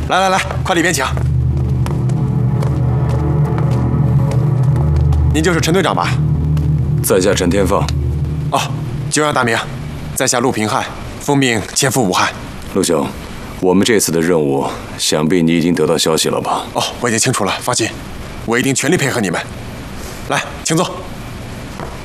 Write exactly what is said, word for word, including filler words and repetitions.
来来来，快里边请。您就是陈队长吧？ 在下陈天放。 哦，久仰大名，在下陆平汉，奉命前赴武汉。 陆兄，我们这次的任务，想必你已经得到消息了吧？ 哦，我已经清楚了，放心，我一定全力配合你们。来，请坐。